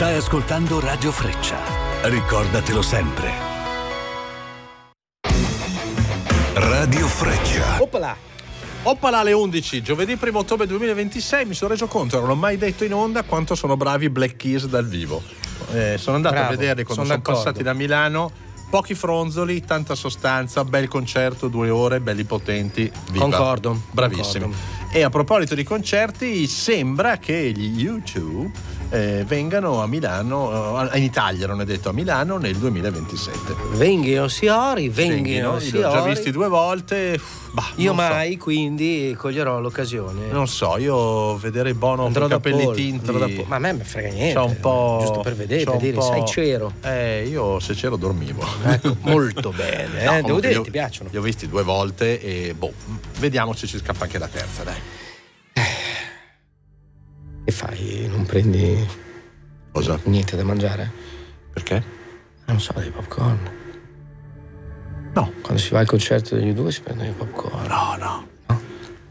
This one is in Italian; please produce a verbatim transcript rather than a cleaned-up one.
Stai ascoltando Radio Freccia. Ricordatelo sempre. Radio Freccia. Oppala! Oppala alle undici, giovedì primo ottobre duemilaventisei. Mi sono reso conto, non ho mai detto in onda quanto sono bravi i Black Keys dal vivo. Eh, sono andato Bravo, a vederli quando sono sono, sono passati da Milano. Pochi fronzoli, tanta sostanza, bel concerto, due ore, belli potenti. Viva. Concordo. Bravissimi. Concordo. E a proposito di concerti, sembra che gli U due eh, vengano a Milano, in Italia non è detto, a Milano nel duemilaventisette. Venghino signori, venghino Li ho già signori. visti due volte. Bah, Io non so. mai, quindi coglierò l'occasione. Non so, io vedere Bono con Andrò i da capelli Paul, tinti. andrò da Paul. Ma a me me frega niente. C'ho un po'. Giusto per vedere, c'ho per un dire, po'- sai c'ero. Eh, io se c'ero dormivo. Ecco, molto bene. Eh? No, Devo comunque dire, io- ti piacciono. Li ho visti due volte e boh, vediamo se ci scappa anche la terza, dai. Che fai? Non prendi Cosa? niente da mangiare? Perché? Non so, dei popcorn. No. Quando si va al concerto degli U due si prendono i popcorn.